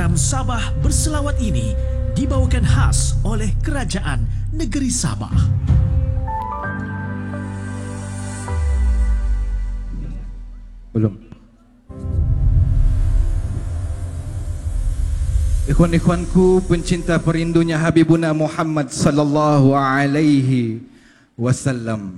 Program Sabah Berselawat ini dibawakan khas oleh Kerajaan Negeri Sabah. Belum. Ikhwan-ikhwanku pencinta perindunya Habibuna Muhammad sallallahu alaihi wasallam.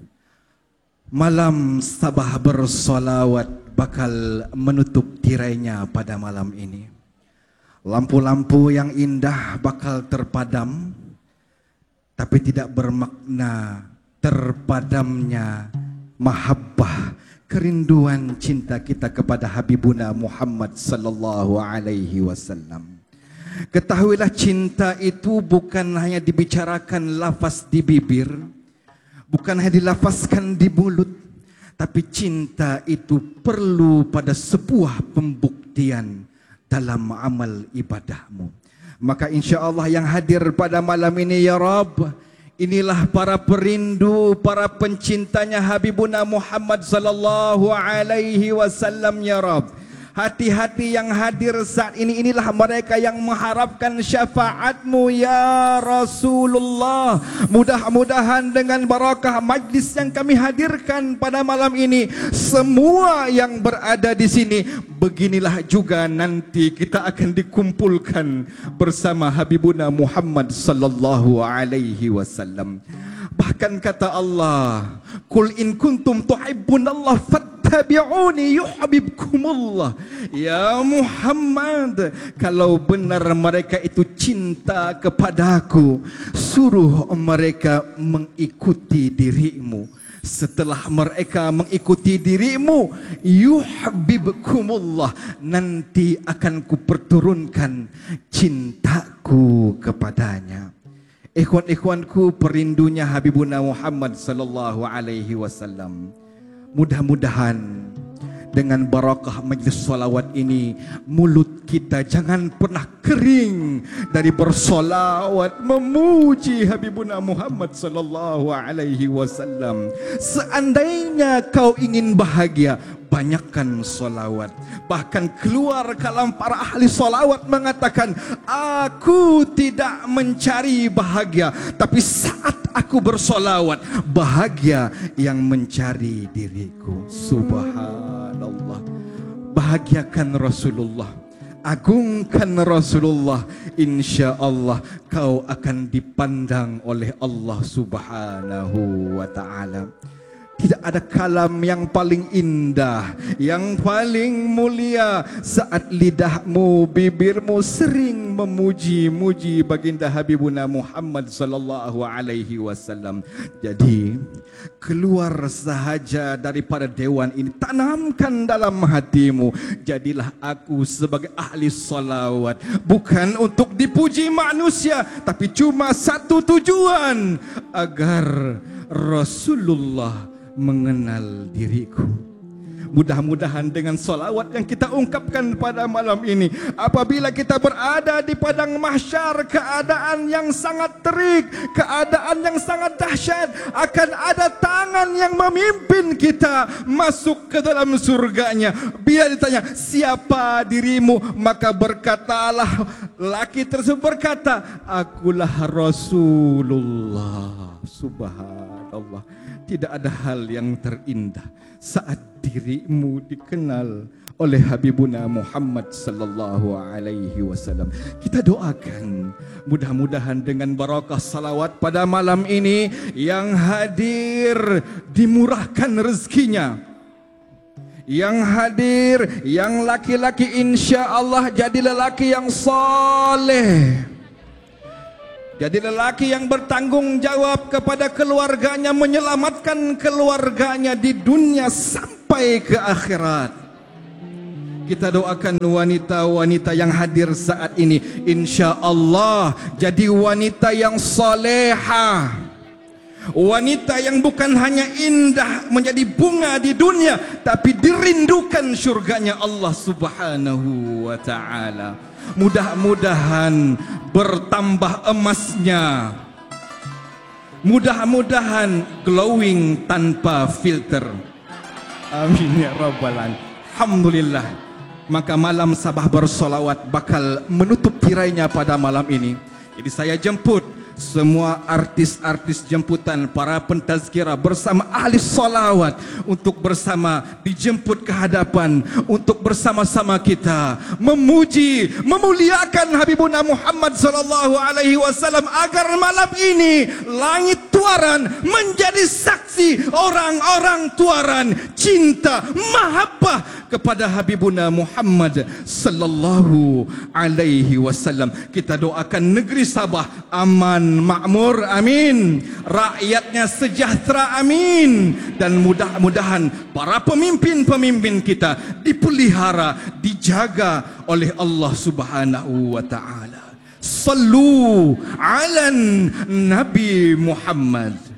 Malam Sabah Bersolawat bakal menutup tirainya pada malam ini. Lampu-lampu yang indah bakal terpadam, tapi tidak bermakna terpadamnya mahabbah, kerinduan cinta kita kepada Habibuna Muhammad sallallahu alaihi wasallam. Ketahuilah cinta itu bukan hanya dibicarakan lafaz di bibir, bukan hanya dilafazkan di mulut, tapi cinta itu perlu pada sebuah pembuktian dalam amal ibadahmu. Maka insya Allah yang hadir pada malam ini ya Rabb, inilah para perindu, para pencintanya Habibuna Muhammad sallallahu alaihi wasallam ya Rabb. Hati-hati yang hadir saat ini, inilah mereka yang mengharapkan syafaat-Mu ya Rasulullah. Mudah-mudahan dengan barakah majlis yang kami hadirkan pada malam ini, semua yang berada di sini, beginilah juga nanti kita akan dikumpulkan bersama Habibuna Muhammad sallallahu alaihi wasallam. Bahkan kata Allah, "Qul in kuntum tuhibbunallah fattabi'uni yuhibbukumullah." Ya Muhammad, kalau benar mereka itu cinta kepadaku, suruh mereka mengikuti dirimu. Setelah mereka mengikuti dirimu, yuhibbukumullah, nanti akan kuperturunkan cintaku kepadanya. Ikhwan-ikhwanku perindunya Habibuna Muhammad sallallahu alaihi wasallam, mudah-mudahan dengan barakah majlis salawat ini, mulut kita jangan pernah kering dari bersolawat memuji Habibuna Muhammad sallallahu alaihi wasallam. Seandainya kau ingin bahagia, banyakkan solawat. Bahkan keluar kalam para ahli solawat mengatakan, aku tidak mencari bahagia, tapi saat aku bersolawat, bahagia yang mencari diriku. Subhanallah. Bahagiakan Rasulullah, agungkan Rasulullah, insya Allah kau akan dipandang oleh Allah Subhanahu wa ta'ala. Tidak ada kalam yang paling indah, yang paling mulia saat lidahmu, bibirmu sering memuji-muji baginda Habibuna Muhammad sallallahu alaihi wasallam. Jadi, keluar sahaja daripada dewan ini, tanamkan dalam hatimu, jadilah aku sebagai ahli salawat, bukan untuk dipuji manusia, tapi cuma satu tujuan, agar Rasulullah mengenal diriku. Mudah-mudahan dengan solawat yang kita ungkapkan pada malam ini, apabila kita berada di padang mahsyar, keadaan yang sangat terik, keadaan yang sangat dahsyat, akan ada tangan yang memimpin kita masuk ke dalam surganya. Bila ditanya, siapa dirimu? Maka berkatalah, laki tersebut berkata, akulah Rasulullah. Subhanallah. Tidak ada hal yang terindah saat dirimu dikenal oleh Habibuna Muhammad sallallahu alaihi wasallam. Kita doakan mudah-mudahan dengan barakah salawat pada malam ini, yang hadir dimurahkan rezekinya. Yang hadir, yang laki-laki insya Allah jadi lelaki yang saleh, jadi lelaki yang bertanggung jawab kepada keluarganya, menyelamatkan keluarganya di dunia sampai ke akhirat. Kita doakan wanita-wanita yang hadir saat ini, insya Allah jadi wanita yang salehah, wanita yang bukan hanya indah menjadi bunga di dunia, tapi dirindukan syurganya Allah Subhanahu wa ta'ala. Mudah-mudahan bertambah emasnya, mudah-mudahan glowing tanpa filter. Amin ya rabbal alamin. Alhamdulillah. maka malam Sabah bersolawat bakal menutup tirainya pada malam ini. Jadi saya jemput semua artis-artis jemputan, para pentazkirah bersama ahli solawat untuk bersama dijemput ke hadapan untuk bersama-sama kita memuji, memuliakan Habibuna Muhammad sallallahu alaihi wasallam agar malam ini langit tuaran menjadi saksi orang-orang tuaran cinta mahabbah kepada Habibuna Muhammad sallallahu alaihi wasallam. Kita doakan negeri Sabah aman makmur, amin. Rakyatnya sejahtera, amin. Dan mudah-mudahan para pemimpin-pemimpin kita dipelihara, dijaga oleh Allah Subhanahu wa taala. Sallu ala Nabi Muhammad.